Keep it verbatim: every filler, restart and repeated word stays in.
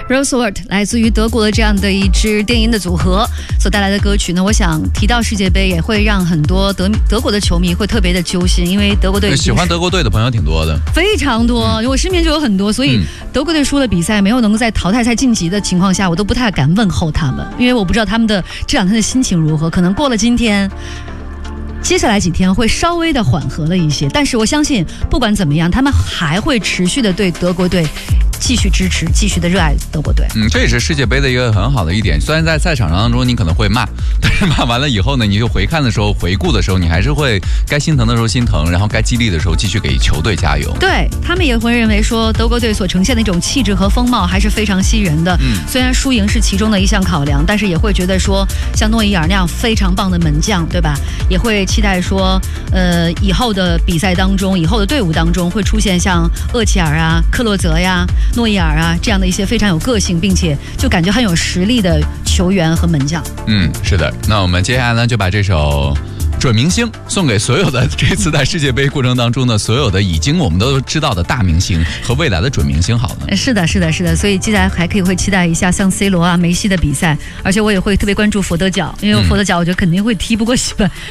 Rosewood 来自于德国的这样的一支电音的组合所带来的歌曲呢，我想提到世界杯也会让很多德德国的球迷会特别的揪心，因为德国队喜欢德国队的朋友挺多的， 非常多，嗯、我身边就有很多，所以德国队输了比赛没有能够在淘汰赛晋级的情况下，我都不太敢问候他们，因为我不知道他们的这两天的心情如何，可能过了今天。接下来几天会稍微的缓和了一些，但是我相信不管怎么样，他们还会持续的对德国队继续支持，继续的热爱德国队。 嗯，这也是世界杯的一个很好的一点。虽然在赛场当中你可能会骂，但是骂完了以后呢，你就回看的时候、回顾的时候，你还是会该心疼的时候心疼，然后该激励的时候继续给球队加油。 对，他们也会认为说，德国队所呈现的一种气质和风貌还是非常吸人的。嗯，虽然输赢是其中的一项考量，但是也会觉得说，像诺伊尔那样非常棒的门将，对吧？也会期待说，呃，以后的比赛当中，以后的队伍当中会出现像厄齐尔啊、克洛泽呀、诺伊尔啊这样的一些非常有个性，并且就感觉很有实力的球员和门将。 嗯，是的。那我们接下来呢，就把这首准明星送给所有的这次在世界杯过程当中的所有的已经我们都知道的大明星和未来的准明星好了。 是的，是的，是的。所以接下来还可以会期待一下像 C 罗啊、梅西的比赛，而且我也会特别关注佛得角，因为佛得角我觉得肯定会踢不过西班